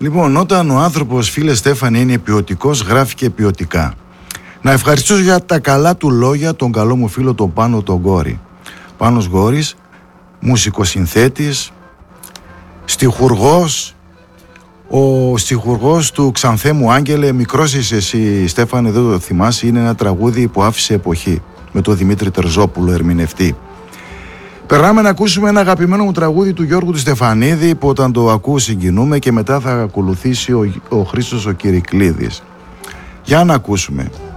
Λοιπόν, όταν ο άνθρωπος, φίλε Στέφανε, είναι ποιοτικός, γράφει και ποιοτικά. Να ευχαριστήσω για τα καλά του λόγια τον καλό μου φίλο τον Πάνο τον Γόρη. Πάνος Γόρης, μουσικοσυνθέτης, στιχουργός, ο στιχουργός του «Ξανθέ μου Άγγελε», μικρός είσαι εσύ Στέφανε, δεν το θυμάσαι, είναι ένα τραγούδι που άφησε εποχή, με τον Δημήτρη Τερζόπουλο ερμηνευτή. Περνάμε να ακούσουμε ένα αγαπημένο μου τραγούδι του Γιώργου του Στεφανίδη, που όταν το ακούω συγκινούμε, και μετά θα ακολουθήσει ο Χρήστος ο Κυρικλίδης. Για να ακούσουμε.